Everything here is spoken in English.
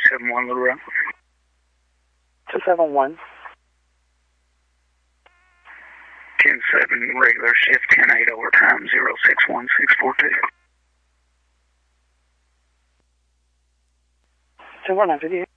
271 Little Rock. 271. 10-7 regular shift, 10-8 overtime, 061642. 10-4, 958.